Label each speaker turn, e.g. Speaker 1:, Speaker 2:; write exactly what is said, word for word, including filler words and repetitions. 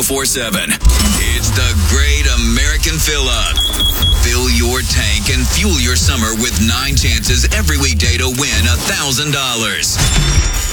Speaker 1: four seven. It's the Great American Fill Up. Fill your tank and fuel your summer with nine chances every weekday to win one thousand dollars.